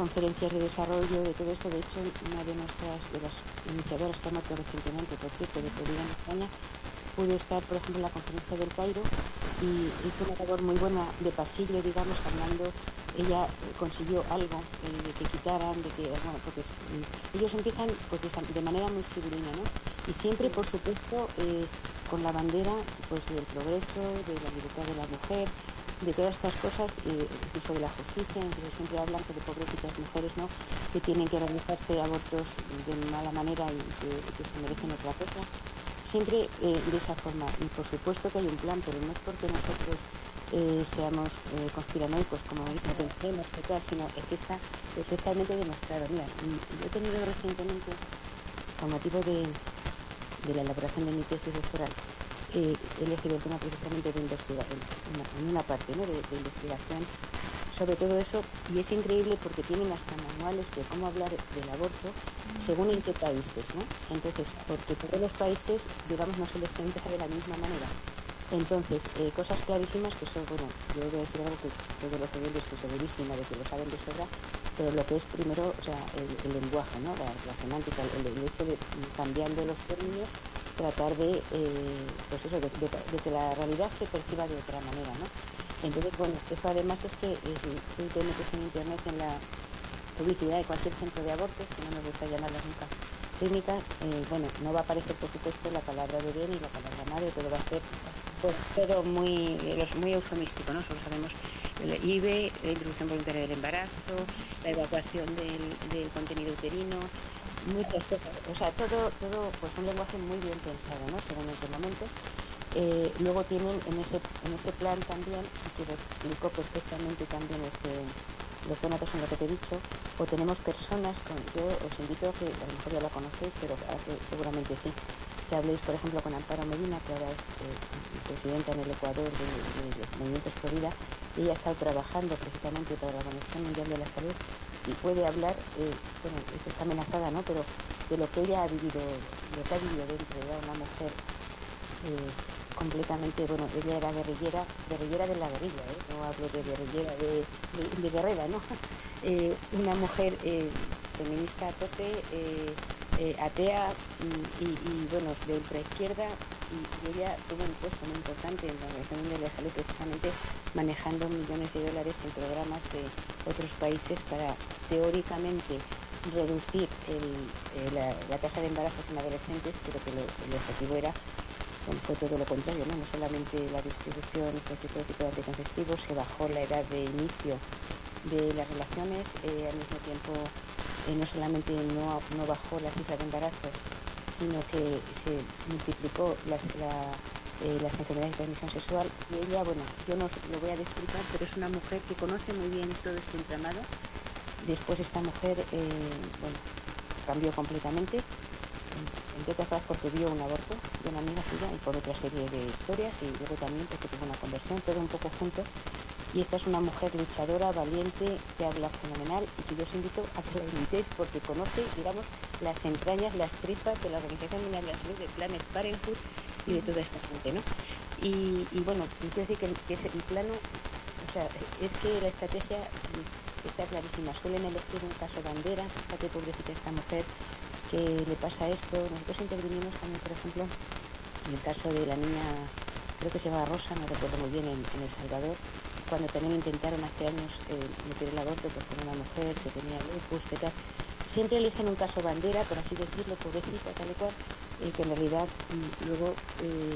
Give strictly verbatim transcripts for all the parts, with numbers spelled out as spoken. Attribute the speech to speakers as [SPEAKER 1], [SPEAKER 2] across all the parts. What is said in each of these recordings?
[SPEAKER 1] conferencias de desarrollo, de todo esto. De hecho, una de nuestras, de las iniciadoras que ha muerto recientemente, por cierto, de Florida en España, pudo estar, por ejemplo, en la conferencia del Cairo y hizo una labor muy buena de pasillo, digamos, hablando. Ella consiguió algo, eh, de que quitaran, de que, bueno, porque eh, ellos empiezan pues, de manera muy civilina, ¿no? Y siempre, por supuesto, eh, con la bandera pues del progreso, de la libertad de la mujer, de todas estas cosas, eh, incluso de la justicia. Entonces siempre hablan que de pobrecitas mujeres, ¿no?, que tienen que realizarse abortos de mala manera y que, que se merecen otra cosa. Siempre eh, de esa forma. Y por supuesto que hay un plan, pero no es porque nosotros eh, seamos eh, conspiranoicos, como dicen, pensemos que tal, sino es que está perfectamente demostrado. Mira, yo he tenido recientemente, con motivo de, de la elaboración de mi tesis doctoral, eh, he elegido el tema precisamente de investigación, en una parte, ¿no?, de, de investigación sobre todo eso, y es increíble porque tienen hasta manuales de cómo hablar del aborto según en qué países, ¿no? Entonces, porque todos los países, digamos, no se les entra de la misma manera. Entonces, eh, cosas clarísimas que son, bueno, yo voy a decir algo que todos los oyentes estoy segurísima de que lo saben de sobra, pero lo que es primero, o sea, el, el lenguaje, ¿no?, la, la semántica, el, el hecho de, cambiando los términos, tratar de, eh, pues eso, de, de, de que la realidad se perciba de otra manera, ¿no? Entonces, bueno, eso además es que eh, si tú te metes en internet en la publicidad de cualquier centro de abortos, que no me gusta llamarlas nunca técnicas, eh, bueno, no va a aparecer, por supuesto, la palabra bebé ni la palabra madre, pero va a ser pues, todo muy, muy eufemístico, ¿no? Solo sabemos el I V E, la interrupción voluntaria del embarazo, la evacuación del, del contenido uterino, muchas cosas, o sea, todo, todo pues un lenguaje muy bien pensado, ¿no?, según en qué momento. Eh, luego tienen en ese en ese plan también, que lo explicó perfectamente también este doctor Natas en lo que te he dicho, o tenemos personas, con, yo os invito a que, a lo mejor ya la conocéis, pero que, seguramente sí, que habléis, por ejemplo, con Amparo Medina, que ahora es eh, presidenta en el Ecuador de, de, de Movimientos Pro Vida, y ella ha estado trabajando precisamente para la Organización Mundial de la Salud, y puede hablar, eh, bueno, está amenazada, ¿no?, pero de lo que ella ha vivido, lo que ha vivido dentro de una mujer, eh, completamente, bueno, ella era guerrillera, guerrillera de la guerrilla, ¿eh? No hablo de guerrillera, de, de, de guerrera, ¿no? Eh, una mujer eh, feminista a tope, eh, eh, atea y, y, bueno, de ultraizquierda, y, y ella tuvo un puesto muy importante en la Organización Mundial de la Salud, precisamente manejando millones de dólares en programas de otros países para, teóricamente, reducir el, eh, la, la tasa de embarazos en adolescentes, pero que lo, el objetivo era, bueno, fue todo lo contrario, ¿no? No solamente la distribución de todo tipo de anticonceptivos, se bajó la edad de inicio de las relaciones, eh, al mismo tiempo eh, no solamente no, no bajó la cifra de embarazos, sino que se multiplicó la, la, eh, las enfermedades de transmisión sexual. Y ella, bueno, yo no lo voy a explicar, pero es una mujer que conoce muy bien todo este entramado. Después esta mujer, eh, bueno, cambió completamente, entre otras cosas porque vio un aborto de una amiga suya y por otra serie de historias, y luego también porque tuvo una conversión, todo un poco junto. Y esta es una mujer luchadora, valiente, que habla fenomenal, y que yo os invito a que la invitéis porque conoce, digamos, las entrañas, las tripas de la Organización Mundial de la Salud, de Planned Parenthood y de toda esta gente, ¿no? Y, y bueno, quiero decir que, que ese plano, o sea, es que la estrategia está clarísima. Suelen elegir un caso bandera, fíjate, pobrecita esta mujer, que le pasa esto. Nosotros intervinimos también, por ejemplo, en el caso de la niña, creo que se llama Rosa, no recuerdo muy bien, en, en El Salvador, cuando también intentaron hace años eh, meter el aborto pues, con una mujer que tenía lupus, que tal. Siempre eligen un caso bandera, por así decirlo, pobrecita, tal y cual, eh, que en realidad y luego eh,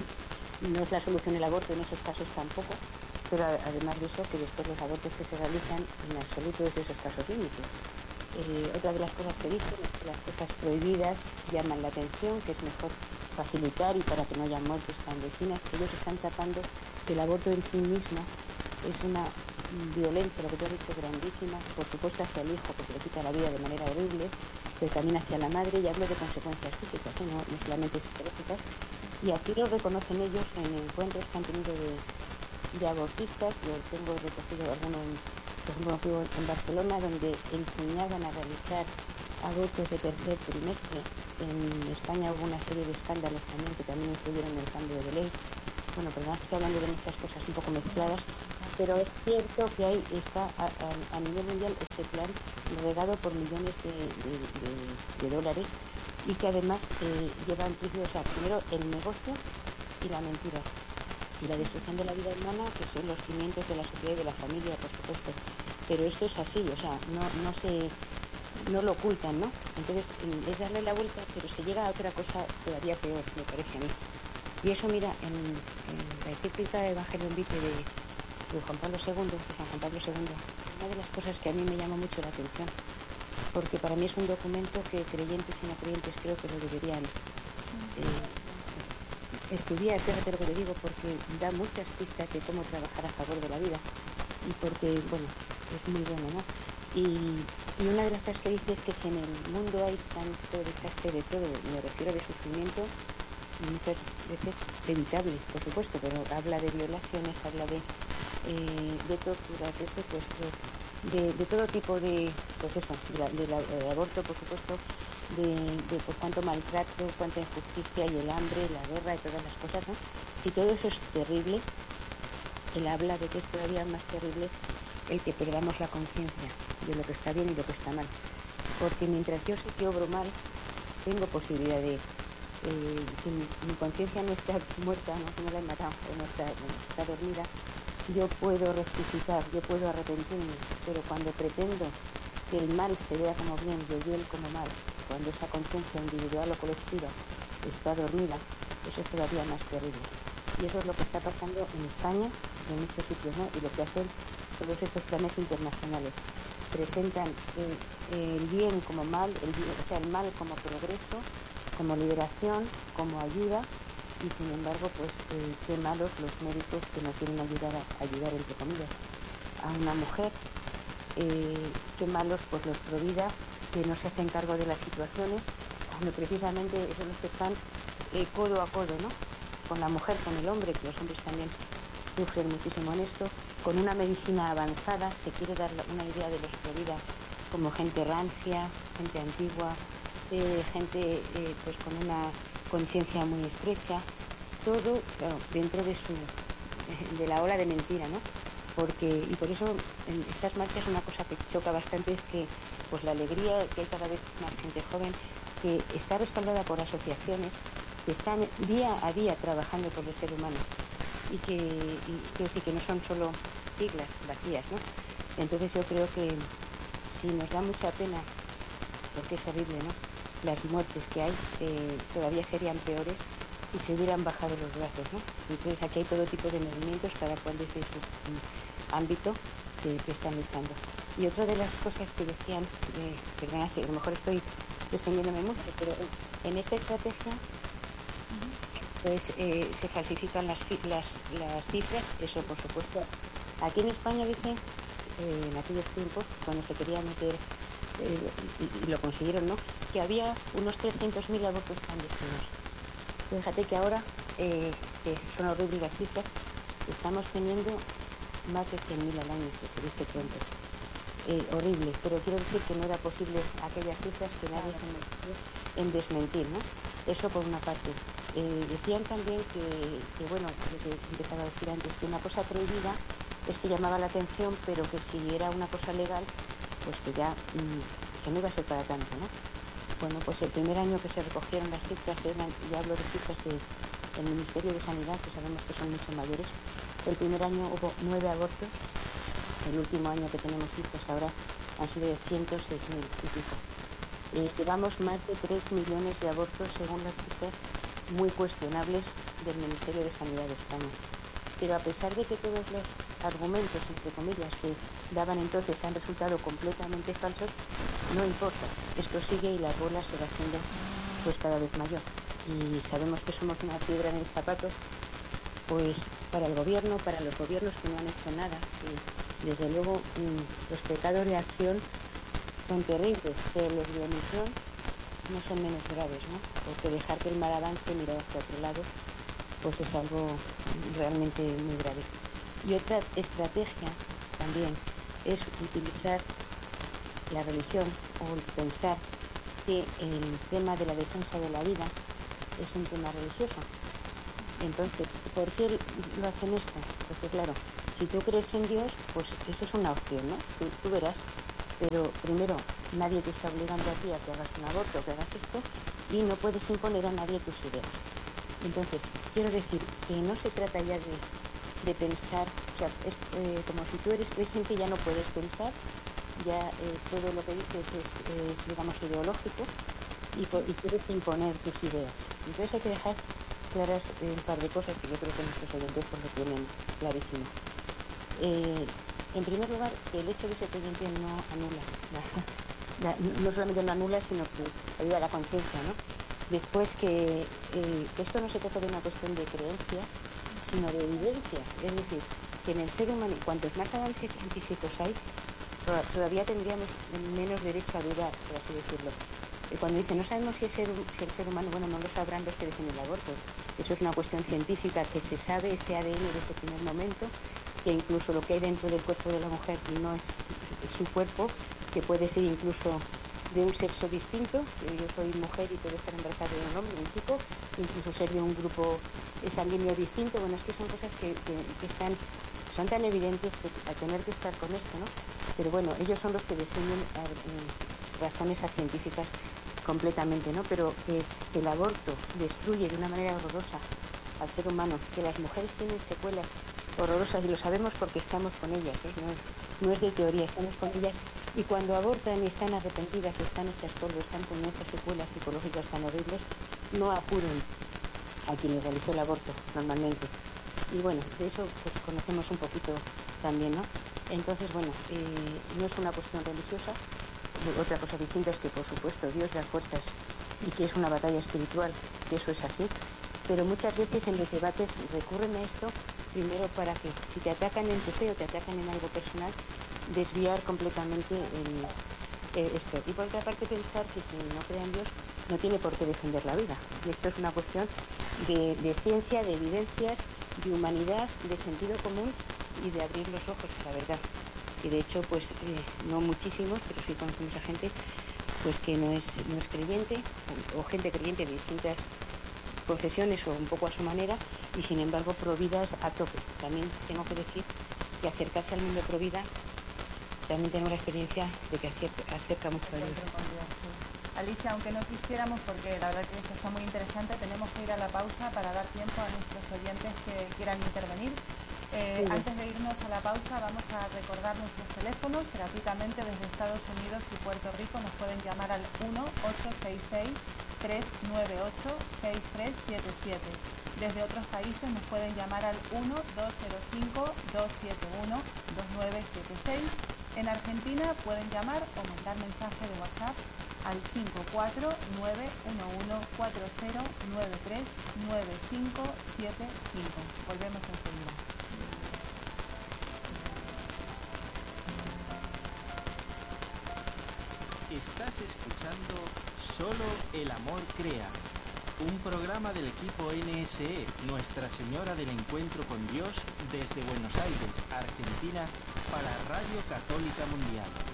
[SPEAKER 1] no es la solución el aborto en esos casos tampoco, pero además de eso, que después los abortos que se realizan en absoluto es de esos casos límites. Eh, otra de las cosas que dicen es que las cosas prohibidas llaman la atención, que es mejor facilitar y para que no haya muertes clandestinas. Ellos están tratando que el aborto en sí mismo es una violencia, lo que tú has dicho, grandísima, por supuesto hacia el hijo, porque le quita la vida de manera horrible, pero también hacia la madre, y hablo de consecuencias físicas, ¿eh? no, no solamente psicológicas, y así lo reconocen ellos en encuentros que han tenido de, de abortistas. Yo tengo recogido alguno en, por ejemplo, fui en Barcelona, donde enseñaban a realizar abortos de tercer trimestre. En España hubo una serie de escándalos también que también influyeron en el cambio de ley. Bueno, perdón, que estoy hablando de muchas cosas un poco mezcladas, pero es cierto que ahí está a, a, a nivel mundial este plan regado por millones de, de, de, de dólares y que además eh, lleva implícito, o sea, primero el negocio y la mentira y la destrucción de la vida humana, que son los cimientos de la sociedad y de la familia, por supuesto. Pero esto es así, o sea, no, no se no lo ocultan, ¿no? Entonces es darle la vuelta, pero se llega a otra cosa todavía peor, me parece a mí. Y eso, mira, en, en la encíclica Evangelium Vitae de, de Juan Pablo segundo, de San Juan Pablo segundo, una de las cosas que a mí me llama mucho la atención, porque para mí es un documento que creyentes y no creyentes creo que lo deberían eh, estudiar, fíjate lo que te digo, porque da muchas pistas de cómo trabajar a favor de la vida y porque, bueno, es muy bueno, ¿no? Y, y una de las cosas que dice es que si en el mundo hay tanto desastre de todo, me refiero de sufrimiento, muchas veces evitable, por supuesto, pero habla de violaciones, habla de, eh, de torturas, de secuestros, de, de todo tipo de, pues eso, de la, de la, del aborto, por supuesto, de, de pues, cuánto maltrato, cuánta injusticia y el hambre, la guerra y todas las cosas, ¿no? Y todo eso es terrible. Él habla de que es todavía más terrible el que perdamos la conciencia de lo que está bien y lo que está mal. Porque mientras yo sé que obro mal, tengo posibilidad de, eh, si mi, mi conciencia no está muerta, no, si no la he matado o no está, no está dormida, yo puedo rectificar, yo puedo arrepentirme, pero cuando pretendo que el mal se vea como bien y el bien como mal, cuando esa conciencia individual o colectiva está dormida, eso es todavía más terrible. Y eso es lo que está pasando en España, en muchos sitios, ¿no? Y lo que hacen todos estos planes internacionales. Presentan el, el bien como mal, el bien, o sea, el mal como progreso, como liberación, como ayuda, y sin embargo, pues eh, qué malos los médicos que no quieren ayudar a ayudar, entre comillas, a una mujer, eh, qué malos pues los pro vida, que no se hacen cargo de las situaciones, cuando precisamente son los que están eh, codo a codo, ¿no? Con la mujer, con el hombre, que los hombres también sufren muchísimo en esto, con una medicina avanzada, se quiere dar una idea de los pro vida como gente rancia, gente antigua, eh, gente eh, pues con una conciencia muy estrecha, todo claro, dentro de su de la ola de mentira, ¿no? Porque, y por eso en estas marchas una cosa que choca bastante es que pues la alegría que hay cada vez más gente joven que está respaldada por asociaciones que están día a día trabajando por el ser humano y que, y, quiero decir, que no son solo siglas vacías, ¿no? Entonces yo creo que si nos da mucha pena, porque es horrible, ¿no?, las muertes que hay, eh, todavía serían peores si se hubieran bajado los brazos, ¿no? Entonces aquí hay todo tipo de movimientos, cada cual desde su um, ámbito que, que están luchando. Y otra de las cosas que decían, eh, perdona, si a lo mejor estoy extendiéndome mucho, pero en esta estrategia pues eh, se falsifican las, las, las cifras, eso por supuesto. Aquí en España dice, eh, en aquellos tiempos, cuando se quería meter, eh, y, y lo consiguieron, ¿no?, que había unos trescientos mil abortos clandestinos. Fíjate que ahora, eh, que son horribles las cifras, estamos teniendo más de cien mil al año, que se dice pronto. Eh, horrible, pero quiero decir que no era posible aquellas cifras, que nadie se metió en desmentir, ¿no? Eso por una parte. Eh, decían también que, que, bueno, lo que empezaba a decir antes, que una cosa prohibida es que llamaba la atención, pero que si era una cosa legal, pues que ya mmm, que no iba a ser para tanto, ¿no? Bueno, pues el primer año que se recogieron las cifras, eran, ya hablo de cifras del Ministerio de Sanidad, que sabemos que son mucho mayores, el primer año hubo nueve abortos, el último año que tenemos cifras ahora han sido de ciento seis mil y pico. Eh, llevamos más de tres millones de abortos según las cifras muy cuestionables del Ministerio de Sanidad de España. Pero a pesar de que todos los argumentos, entre comillas, que daban entonces han resultado completamente falsos, no importa, esto sigue y la bola se va haciendo pues cada vez mayor. Y sabemos que somos una piedra en el zapato, pues para el gobierno, para los gobiernos que no han hecho nada. Y desde luego mmm, los pecados de acción son terribles, pero los de omisión no son menos graves, ¿no? Porque dejar que el mal avance, mirar hacia otro lado, pues es algo realmente muy grave. Y otra estrategia también es utilizar la religión o el pensar que el tema de la defensa de la vida es un tema religioso. Entonces, ¿por qué lo hacen esto? Porque claro, si tú crees en Dios, pues eso es una opción, ¿no? Tú, tú verás. Pero primero, nadie te está obligando a ti a que hagas un aborto, que hagas esto, y no puedes imponer a nadie tus ideas. Entonces, quiero decir que no se trata ya de, de pensar, o sea, es eh, como si tú eres creyente ya no puedes pensar, ya eh, todo lo que dices es, eh, digamos, ideológico, y, y quieres imponer tus ideas. Entonces hay que dejar claras eh, un par de cosas que yo creo que nuestros oyentes pues lo tienen clarísimo. Eh, en primer lugar, que el hecho de ser creyente no anula, la, la, no solamente no anula, sino que ayuda a la conciencia, ¿no? Después que eh, esto no se trata de una cuestión de creencias, sino de evidencias. Es decir, que en el ser humano, cuantos más avances científicos hay, todavía tendríamos menos derecho a dudar, por así decirlo. Y cuando dicen, no sabemos si, ser, si el ser humano, bueno, no lo sabrán los que dicen el aborto. Eso es una cuestión científica que se sabe, ese A D N desde el primer momento, que incluso lo que hay dentro del cuerpo de la mujer no es su cuerpo, que puede ser incluso de un sexo distinto, que yo soy mujer y puedo estar embarazada de un hombre, de un chico, incluso ser de un grupo sanguíneo distinto. Bueno, es que son cosas que, que, que están, son tan evidentes que, a tener que estar con esto, ¿no? Pero bueno, ellos son los que defienden eh, razones científicas completamente, ¿no? Pero que, que el aborto destruye de una manera horrorosa al ser humano, que las mujeres tienen secuelas horrorosas y lo sabemos porque estamos con ellas, ¿eh? no, es, no es de teoría, estamos con ellas y cuando abortan y están arrepentidas, están hechas polvo, están con esas secuelas psicológicas tan horribles, no acuden a quien les realizó el aborto normalmente. Y bueno, de eso pues conocemos un poquito también, ¿no? Entonces, bueno, eh, no es una cuestión religiosa. Otra cosa distinta es que, por supuesto, Dios da fuerzas y que es una batalla espiritual, que eso es así. Pero muchas veces en los debates recurren a esto, primero para que, si te atacan en tu fe o te atacan en algo personal, desviar completamente el, eh, esto. Y por otra parte, pensar que quien no crea en Dios no tiene por qué defender la vida. Y esto es una cuestión de, de ciencia, de evidencias, de humanidad, de sentido común y de abrir los ojos a la verdad. Y de hecho, pues eh, no muchísimos, pero sí conocemos a gente pues que no es, no es creyente, o, o gente creyente de distintas confesiones o un poco a su manera, y sin embargo providas a tope. También tengo que decir que acercarse al mundo provida, también tengo la experiencia de que acerca, acerca mucho a Dios.
[SPEAKER 2] Alicia, aunque no quisiéramos, porque la verdad que esto está muy interesante, tenemos que ir a la pausa para dar tiempo a nuestros oyentes que quieran intervenir. Eh, sí. Antes de irnos a la pausa vamos a recordar nuestros teléfonos gratuitamente desde Estados Unidos y Puerto Rico. Nos pueden llamar al uno ocho seis seis, tres nueve ocho, seis tres siete siete. Desde otros países nos pueden llamar al uno dos cero cinco, dos siete uno, dos nueve siete seis. En Argentina pueden llamar o mandar mensaje de WhatsApp al cinco cuatro nueve uno uno cuatro cero nueve tres nueve cinco siete cinco. Volvemos enseguida.
[SPEAKER 3] Estás escuchando Solo el Amor Crea, un programa del equipo N S E, Nuestra Señora del Encuentro con Dios, desde Buenos Aires, Argentina, para Radio Católica Mundial.